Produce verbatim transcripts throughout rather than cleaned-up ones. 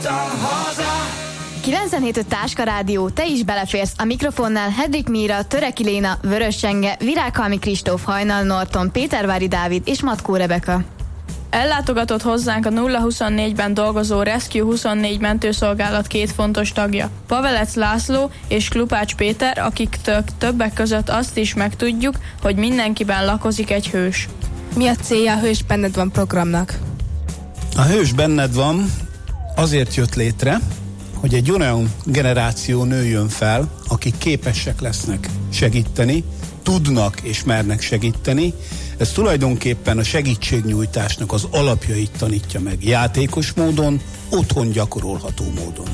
kilencvenhét öt Táska Rádió, te is beleférsz. A mikrofonnál Hedvig Míra, Töreki Léna, Vörös Csenge, Virághalmi Kristóf, Hajnal Norton, Pétervári Dávid és Matkó Rebeka. Ellátogatott hozzánk a nulla huszonnégyben dolgozó Rescue huszonnégy mentőszolgálat két fontos tagja, Pavelec László és Klupács Péter, akiktől többek között azt is megtudjuk, hogy mindenkiben lakozik egy hős. Mi a célja a Hős Benned Van programnak? A Hős Benned Van azért jött létre, hogy egy olyan generáció nőjön fel, akik képesek lesznek segíteni, tudnak és mernek segíteni. Ez tulajdonképpen a segítségnyújtásnak az alapjait tanítja meg játékos módon, otthon gyakorolható módon.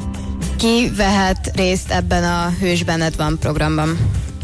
Ki vehet részt ebben a Hős Benned Van programban?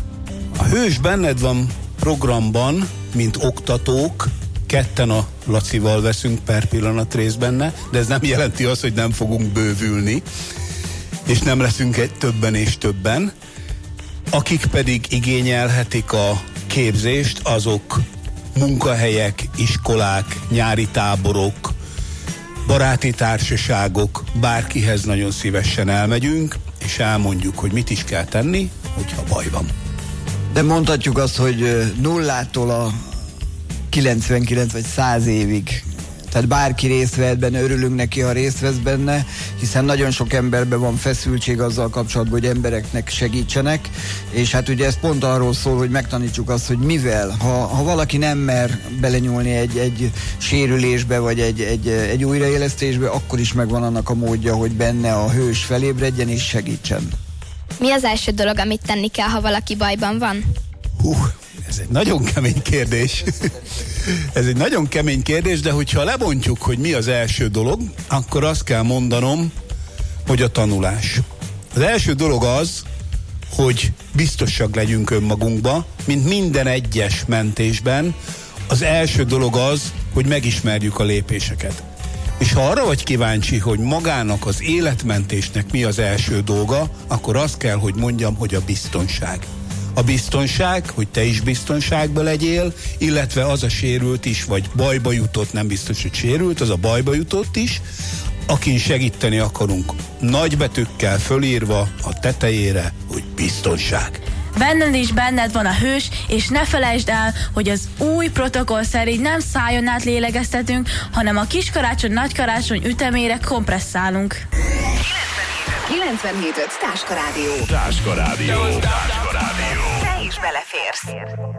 A Hős Benned Van programban, mint oktatók, ketten a Lacival veszünk per pillanat részt benne, de ez nem jelenti azt, hogy nem fogunk bővülni, és nem leszünk egy többen és többen. Akik pedig igényelhetik a képzést, azok munkahelyek, iskolák, nyári táborok, baráti társaságok, bárkihez nagyon szívesen elmegyünk, és elmondjuk, hogy mit is kell tenni, hogyha baj van. De mondhatjuk azt, hogy nullától a kilencvenkilenc vagy száz évig. Tehát bárki részt vehet benne, örülünk neki, ha részt vesz benne, hiszen nagyon sok emberben van feszültség azzal kapcsolatban, hogy embereknek segítsenek, és hát ugye ez pont arról szól, hogy megtanítsuk azt, hogy mivel, ha, ha valaki nem mer belenyúlni egy, egy sérülésbe, vagy egy, egy, egy újraélesztésbe, akkor is megvan annak a módja, hogy benne a hős felébredjen és segítsen. Mi az első dolog, amit tenni kell, ha valaki bajban van? Hú, ez egy nagyon kemény kérdés. Ez egy nagyon kemény kérdés, de hogyha lebontjuk, hogy mi az első dolog, akkor azt kell mondanom, hogy a tanulás. Az első dolog az, hogy biztosak legyünk önmagunkba, mint minden egyes mentésben. Az első dolog az, hogy megismerjük a lépéseket. És ha arra vagy kíváncsi, hogy magának az életmentésnek mi az első dolga, akkor azt kell, hogy mondjam, hogy a biztonság. A biztonság, hogy te is biztonságban legyél, illetve az a sérült is, vagy bajba jutott, nem biztos, hogy sérült, az a bajba jutott is, akin segíteni akarunk. Nagybetűkkel fölírva a tetejére, hogy biztonság. Benned is benned van a hős, és ne felejtsd el, hogy az új protokoll szerint nem szájon át lélegeztetünk, hanem a kiskarácsony, nagykarácsony ütemére kompresszálunk. kilencvenhét öt Táska Rádió. Táska Rádió. Táska Rádió. Te is beleférsz.